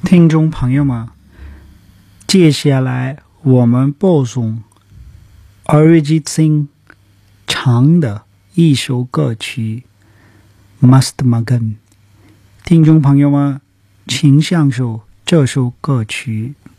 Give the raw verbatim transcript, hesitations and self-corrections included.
听众朋友们，接下来我们播送 Arijit Singh 唱的一首歌曲 Mast Magan。听众朋友们，请享受这首歌曲。